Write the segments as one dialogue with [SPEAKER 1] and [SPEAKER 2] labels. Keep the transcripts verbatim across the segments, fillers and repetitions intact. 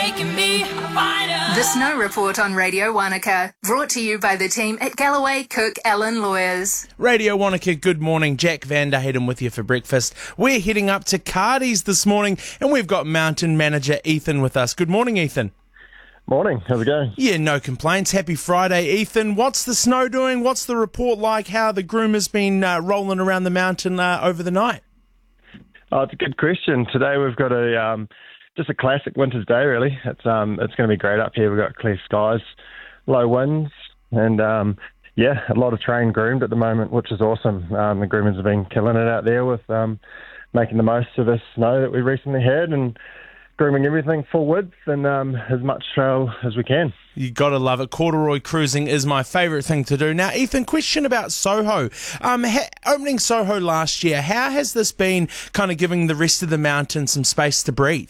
[SPEAKER 1] making me a fighter.
[SPEAKER 2] The Snow Report on Radio Wanaka, brought to you by the team at Galloway Cook Allen Lawyers.
[SPEAKER 3] Radio Wanaka, good morning. Jack Vander Hayden with you for breakfast. We're heading up to Cardi's this morning, and we've got mountain manager Ethan with us. Good morning, Ethan.
[SPEAKER 4] Morning, how's it going?
[SPEAKER 3] Yeah, no complaints. Happy Friday, Ethan. What's the snow doing? What's the report like? How the groom has been uh, rolling around the mountain uh, over the night?
[SPEAKER 4] Oh, it's a good question. Today we've got a um, just a classic winter's day, really. It's um, it's going to be great up here. We've got clear skies, low winds, and um, yeah, a lot of train groomed at the moment, which is awesome. Um, the groomers have been killing it out there with um, making the most of the snow that we recently had and grooming everything full width and um, as much trail as we can.
[SPEAKER 3] You got to love it. Corduroy cruising is my favourite thing to do. Now, Ethan, question about Soho. Um, ha- opening Soho last year, how has this been kind of giving the rest of the mountain some space to breathe?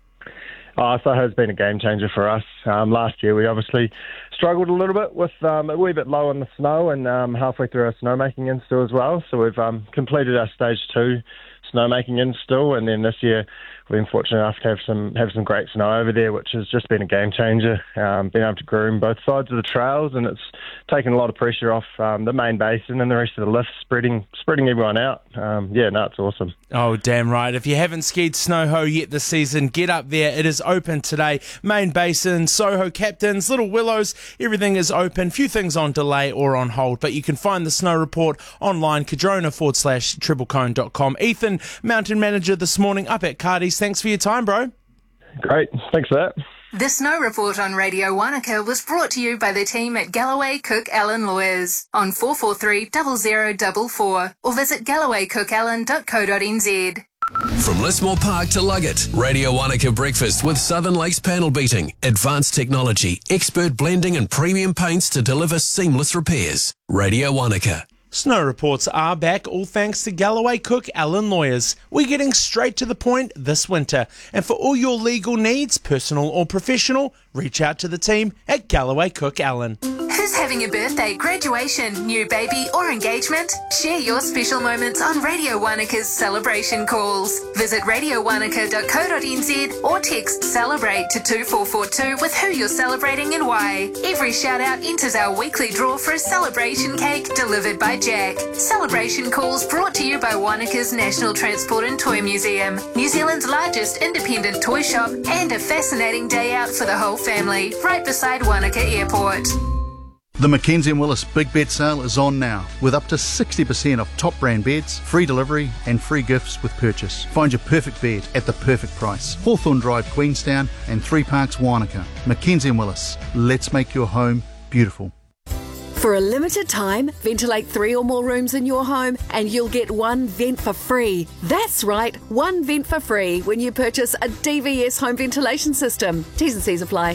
[SPEAKER 4] Oh, Soho's been a game changer for us. Um, last year we obviously struggled a little bit with um, a wee bit low on the snow and um, halfway through our snowmaking install as well. So we've um, completed our stage two snowmaking install, and then this year we've been fortunate enough to have some have some great snow over there, which has just been a game changer. Um, being able to groom both sides of the trails, and it's taken a lot of pressure off um, the main basin and the rest of the lift, spreading spreading everyone out. Um, yeah, no, it's awesome.
[SPEAKER 3] Oh, damn right. If you haven't skied Snowho yet this season, get up there. It is open today. Main basin, Soho Captains, Little Willows, everything is open. Few things on delay or on hold, but you can find the snow report online, Cadrona forward slash triplecone dot com. Ethan, mountain manager this morning up at Cardi's. Thanks for your time, bro.
[SPEAKER 4] Great. Thanks for that.
[SPEAKER 2] The Snow Report on Radio Wanaka was brought to you by the team at Galloway Cook Allen Lawyers on four four three, zero zero four four or visit galloway cook allen dot co dot n z.
[SPEAKER 5] From Lismore Park to Luggett, Radio Wanaka Breakfast with Southern Lakes Panel Beating. Advanced technology, expert blending and premium paints to deliver seamless repairs. Radio Wanaka.
[SPEAKER 3] Snow reports are back, all thanks to Galloway Cook Allen Lawyers. We're getting straight to the point this winter. And for all your legal needs, personal or professional, reach out to the team at Galloway Cook Allen.
[SPEAKER 2] Who's having a birthday, graduation, new baby or engagement? Share your special moments on Radio Wanaka's celebration calls. Visit radio wanaka dot co dot n z or text CELEBRATE to two four four two with who you're celebrating and why. Every shout out enters our weekly draw for a celebration cake delivered by Jack. Celebration calls brought to you by Wanaka's National Transport and Toy Museum, New Zealand's largest independent toy shop, and a fascinating day out for the whole family, right beside Wanaka Airport.
[SPEAKER 6] The Mackenzie and Willis Big Bet Sale is on now, with up to sixty percent off top brand beds, free delivery and free gifts with purchase. Find your perfect bed at the perfect price. Hawthorne Drive, Queenstown and Three Parks, Wanaka. Mackenzie and Willis, let's make your home beautiful.
[SPEAKER 7] For a limited time, ventilate three or more rooms in your home and you'll get one vent for free. That's right, one vent for free when you purchase a D V S home ventilation system. T's and C's apply.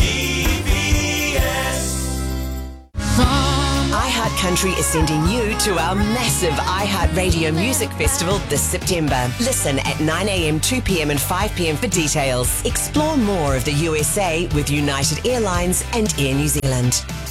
[SPEAKER 1] D V S.
[SPEAKER 8] iHeart Country is sending you to our massive iHeart Radio Music Festival this September. Listen at nine a m, two p m and five p m for details. Explore more of the U S A with United Airlines and Air New Zealand.